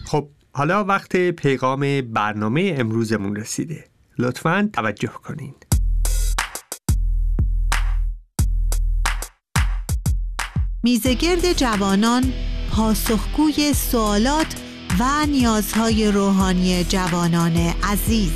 خب حالا وقت پیغام برنامه امروزمون رسیده. لطفاً توجه کنین. میزگرد جوانان پاسخگوی سوالات و نیازهای روحانی جوانان عزیز.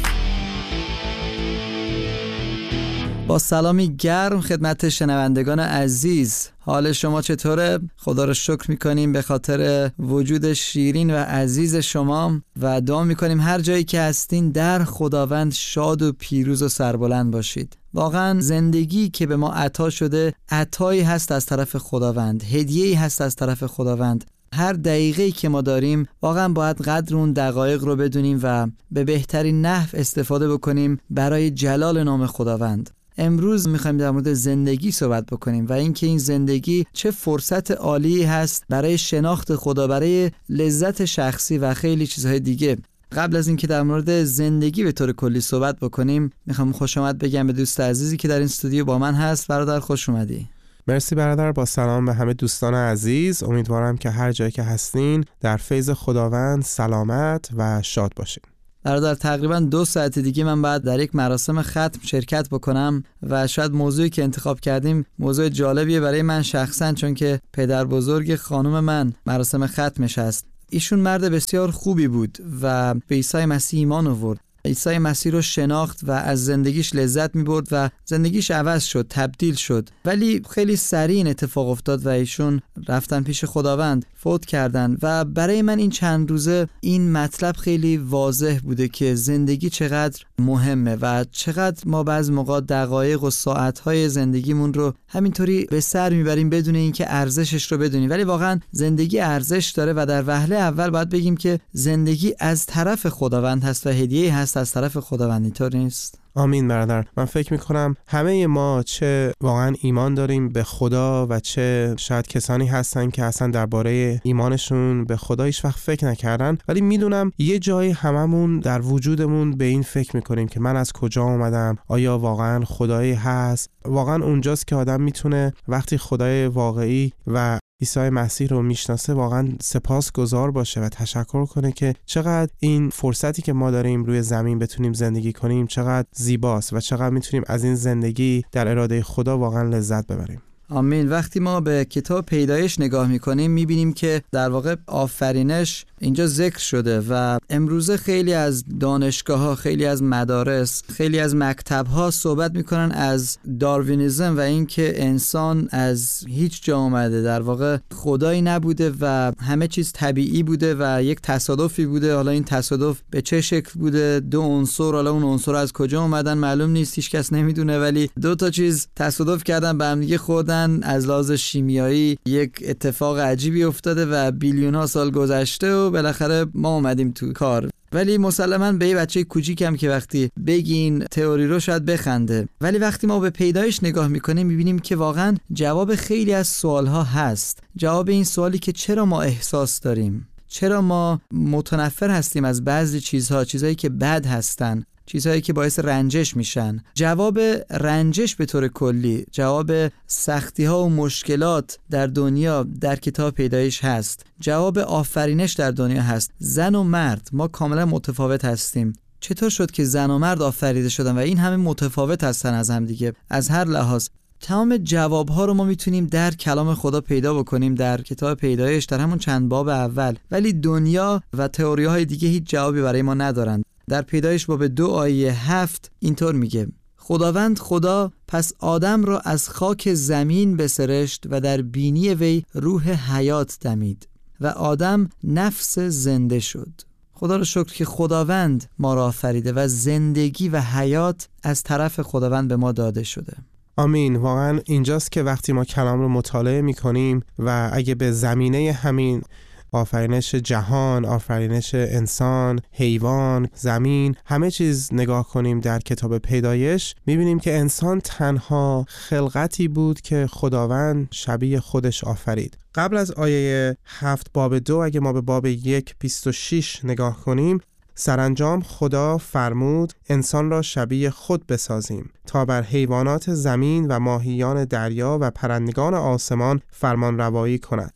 با سلامی گرم خدمت شنوندگان عزیز، حال شما چطوره؟ خدا رو شکر میکنیم به خاطر وجود شیرین و عزیز شما و دعا میکنیم هر جایی که هستین در خداوند شاد و پیروز و سربلند باشید. واقعا زندگی که به ما عطا شده عطایی هست از طرف خداوند، هدیه‌ای هست از طرف خداوند. هر دقیقه‌ای که ما داریم واقعا باید قدر اون دقایق رو بدونیم و به بهترین نحو استفاده بکنیم برای جلال نام خداوند. امروز میخوایم در مورد زندگی صحبت بکنیم و اینکه این زندگی چه فرصت عالی هست برای شناخت خدا، برای لذت شخصی و خیلی چیزهای دیگه. قبل از اینکه در مورد زندگی به طور کلی صحبت بکنیم، میخوام خوش آمد بگم به دوست عزیزی که در این استودیو با من هست. برادر خوش اومدی. مرسی برادر. با سلام به همه دوستان عزیز. امیدوارم که هر جایی که هستین در فیض خداوند سلامت و شاد باشین. برادر تقریبا 2 ساعت دیگه من باید در یک مراسم ختم شرکت بکنم و شاید موضوعی که انتخاب کردیم موضوع جالبیه برای من شخصا، چون که پدر بزرگ خانم من مراسم ختمش هست. ایشون مرد بسیار خوبی بود و به عیسی مسیح ایمان آورد. عیسی مسیح رو شناخت و از زندگیش لذت می‌برد و زندگیش عوض شد، تبدیل شد. ولی خیلی سریع این اتفاق افتاد و ایشون رفتن پیش خداوند، فوت کردن. و برای من این چند روزه این مطلب خیلی واضح بوده که زندگی چقدر مهمه و چقدر ما بعضی موقع دقایق و ساعت‌های زندگیمون رو همینطوری به سر میبریم بدون اینکه ارزشش رو بدونیم. ولی واقعا زندگی ارزش داره و در وهله اول باید بگیم که زندگی از طرف خداوند هست و هدیه هست از طرف خداوند. اینطور نیست؟ آمین برادر. من فکر میکنم همه ما چه واقعا ایمان داریم به خدا و چه شاید کسانی هستن که اصلا درباره ایمانشون به خدا هیچ وقت فکر نکردن، ولی میدونم یه جایی هممون در وجودمون به این فکر میکنیم که من از کجا اومدم، آیا واقعا خدایی هست. واقعا اونجاست که آدم میتونه وقتی خدای واقعی و عیسی مسیح رو میشناسه واقعا سپاسگزار باشه و تشکر کنه که چقدر این فرصتی که ما داریم روی زمین بتونیم زندگی کنیم چقدر زیباست و چقدر میتونیم از این زندگی در اراده خدا واقعا لذت ببریم. آمین. وقتی ما به کتاب پیدایش نگاه میکنیم میبینیم که در واقع آفرینش اینجا ذکر شده و امروزه خیلی از دانشگاه‌ها، خیلی از مدارس، خیلی از مکتب‌ها صحبت میکنن از داروینیسم و اینکه انسان از هیچ جا اومده، در واقع خدایی نبوده و همه چیز طبیعی بوده و یک تصادفی بوده. حالا این تصادف به چه شکل بوده، 2 عنصر، حالا اون عنصر از کجا اومدن معلوم نیست، هیچ کس نمیدونه، ولی 2 تا چیز تصادف کردن به هم دیگه خوردن. از لحاظ شیمیایی یک اتفاق عجیبی افتاده و بیلیون‌ها سال گذشته و بالاخره ما اومدیم تو کار. ولی مسلماً به یه بچه کوچیکم که وقتی بگین تئوری رو شاید بخنده، ولی وقتی ما به پیدایش نگاه میکنیم میبینیم که واقعاً جواب خیلی از سوالها هست. جواب این سوالی که چرا ما احساس داریم، چرا ما متنفر هستیم از بعضی چیزها، چیزهایی که بد هستن، چیزهایی که باعث رنجش میشن. جواب رنجش به طور کلی، جواب سختی ها و مشکلات در دنیا در کتاب پیدایش هست. جواب آفرینش در دنیا هست. زن و مرد ما کاملا متفاوت هستیم. چطور شد که زن و مرد آفریده شدن و این همه متفاوت هستن از هم دیگه از هر لحاظ؟ تمام جوابها رو ما میتونیم در کلام خدا پیدا بکنیم در کتاب پیدایش، در همون چند باب اول. ولی دنیا و تئوری‌های دیگه هیچ جوابی برای ما ندارن. در پیدایش باب 2 آیه 7 اینطور میگه: خداوند خدا پس آدم را از خاک زمین بسرشت و در بینی وی روح حیات دمید و آدم نفس زنده شد. خدا رو شکر که خداوند ما را آفریده و زندگی و حیات از طرف خداوند به ما داده شده. آمین. واقعا اینجاست که وقتی ما کلام رو مطالعه میکنیم و اگه به زمینه همین آفرینش جهان، آفرینش انسان، حیوان، زمین، همه چیز نگاه کنیم در کتاب پیدایش، میبینیم که انسان تنها خلقتی بود که خداوند شبیه خودش آفرید. قبل از آیه 7 باب 2 اگه ما به باب 1:26 نگاه کنیم، سرانجام خدا فرمود انسان را شبیه خود بسازیم تا بر حیوانات زمین و ماهیان دریا و پرندگان آسمان فرمان روایی کند.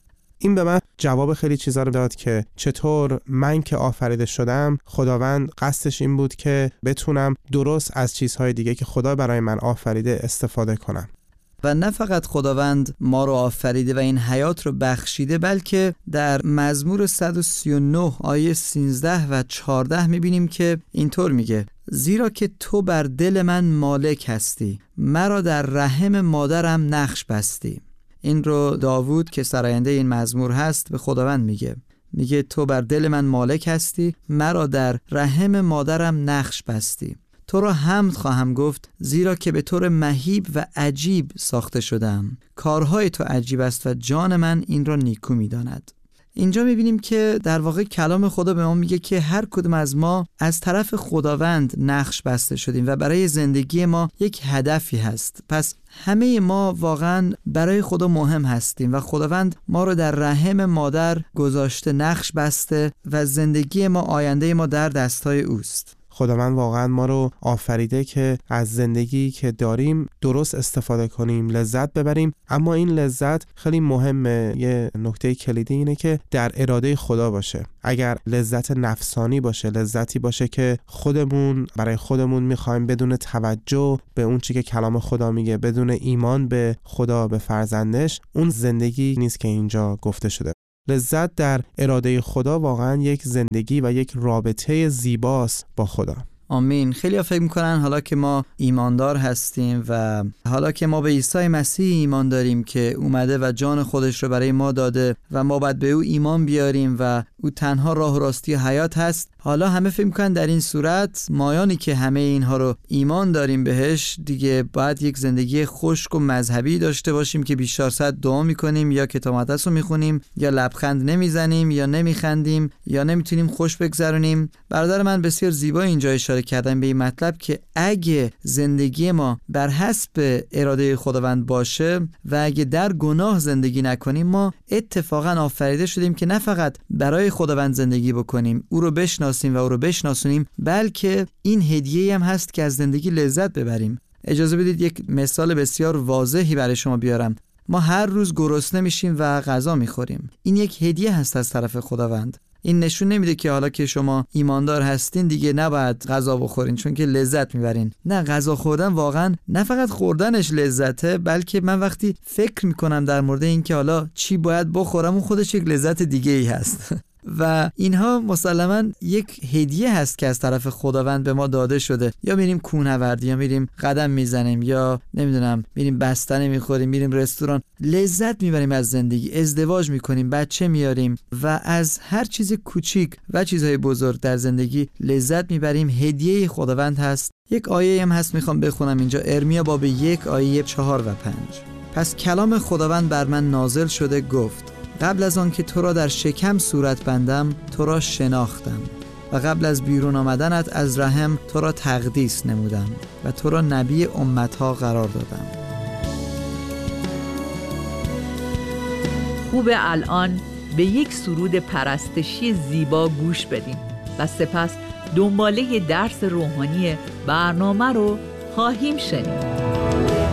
این به من جواب خیلی چیزا رو داد که چطور من که آفریده شدم، خداوند قصدش این بود که بتونم درست از چیزهای دیگه که خدا برای من آفریده استفاده کنم. و نه فقط خداوند ما رو آفریده و این حیات رو بخشیده، بلکه در مزمور 139 آیه 13 و 14 میبینیم که اینطور میگه: زیرا که تو بر دل من مالک هستی، مرا در رحم مادرم نقش بستی. این رو داوود که سراینده این مزمور هست به خداوند میگه تو بر دل من مالک هستی، مرا در رحم مادرم نقش بستی. تو را حمد خواهم گفت، زیرا که به طور مهیب و عجیب ساخته شدم. کارهای تو عجیب است و جان من این را نیکو می‌داند. اینجا می‌بینیم که در واقع کلام خدا به ما میگه که هر کدوم از ما از طرف خداوند نقش بسته شدیم و برای زندگی ما یک هدفی هست. پس همه ما واقعاً برای خدا مهم هستیم و خداوند ما رو در رحم مادر گذاشته، نقش بسته و زندگی ما، آینده ما در دستای اوست. خداوند واقعا ما رو آفریده که از زندگی که داریم درست استفاده کنیم، لذت ببریم. اما این لذت خیلی مهمه. یه نکته کلیدی اینه که در اراده خدا باشه. اگر لذت نفسانی باشه، لذتی باشه که خودمون برای خودمون میخوایم بدون توجه به اون چی که کلام خدا میگه، بدون ایمان به خدا، به فرزندش، اون زندگی نیست که اینجا گفته شده. لذت در اراده خدا واقعا یک زندگی و یک رابطه زیباست با خدا. آمین. خیلی ها فکر میکنن حالا که ما ایماندار هستیم و حالا که ما به عیسی مسیح ایمان داریم که اومده و جان خودش رو برای ما داده و ما باید به او ایمان بیاریم و او تنها راه و راستی حیات هست، حالا همه فکر میکنن در این صورت مایانی که همه اینها رو ایمان داریم بهش، دیگه باید یک زندگی خشک و مذهبی داشته باشیم که بیشتر ساعت دعا میکنیم یا کتاب مقدس رو میخونیم یا لبخند نمیزنیم یا نمیخندیم یا نمیتونیم خوش بگذرونیم. برادر من بسیار زیبا اینجا اشاره کردن به این مطلب که اگه زندگی ما بر حسب اراده خداوند باشه و اگه در گناه زندگی نکنیم، ما اتفاقا آفریده شدیم که نه فقط برای خداوند زندگی بکنیم، او رو بشناسیم و او رو بشناسونیم، بلکه این هدیه هم هست که از زندگی لذت ببریم. اجازه بدید یک مثال بسیار واضحی برای شما بیارم. ما هر روز گرسنه میشیم و غذا میخوریم. این یک هدیه هست از طرف خداوند. این نشون نمیده که حالا که شما ایماندار هستین دیگه نباید غذا بخورین چون که لذت میبرین. نه، غذا خوردن واقعا نه فقط خوردنش لذته، بلکه من وقتی فکر میکنم در مورد این که حالا چی باید بخورم، اون خودش یک لذت دیگه ای هست. و اینها مسلماً یک هدیه هست که از طرف خداوند به ما داده شده. یا میریم کوهنوردی، یا میریم قدم میزنیم، یا نمیدونم میریم بستنی میخوریم، میریم رستوران، لذت میبریم از زندگی، ازدواج میکنیم، بچه میاریم و از هر چیز کوچیک و چیزهای بزرگ در زندگی لذت میبریم. هدیه خداوند هست. یک آیه هم هست میخوام بخونم اینجا، ارمیا باب 1 آیه 4 و 5. پس کلام خداوند بر من نازل شده گفت: قبل از آن که تو را در شکم صورت بندم تو را شناختم و قبل از بیرون آمدنت از رحم تو را تقدیس نمودم و تو را نبی امتها قرار دادم. خوب الان به یک سرود پرستشی زیبا گوش بدیم و سپس دنباله درس روحانی برنامه رو خواهیم شنید.